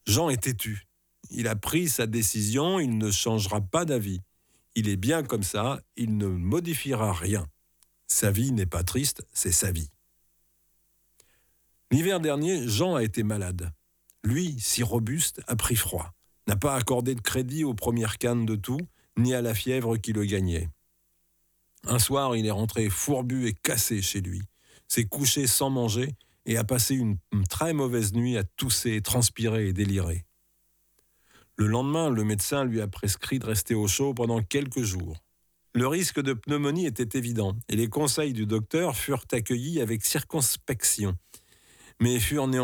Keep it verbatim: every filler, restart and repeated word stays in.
Jean est têtu. Il a pris sa décision, il ne changera pas d'avis. Il est bien comme ça, il ne modifiera rien. Sa vie n'est pas triste, c'est sa vie. L'hiver dernier, Jean a été malade. Lui, si robuste, a pris froid. N'a pas accordé de crédit aux premières cannes de toux, ni à la fièvre qui le gagnait. Un soir, il est rentré fourbu et cassé chez lui. S'est couché sans manger et a passé une très mauvaise nuit à tousser, transpirer et délirer. Le lendemain, le médecin lui a prescrit de rester au chaud pendant quelques jours. Le risque de pneumonie était évident et les conseils du docteur furent accueillis avec circonspection, mais furent néanmoins